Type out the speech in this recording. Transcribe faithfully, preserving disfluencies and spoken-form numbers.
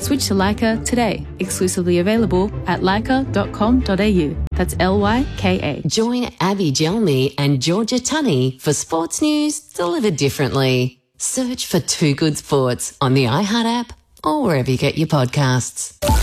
Switch to Leica today. Exclusively available at leica dot com dot a u. That's L Y K A. Join Abby Gelmy and Georgia Tunney for sports news delivered differently. Search for Two Good Sports on the iHeart app or wherever you get your podcasts.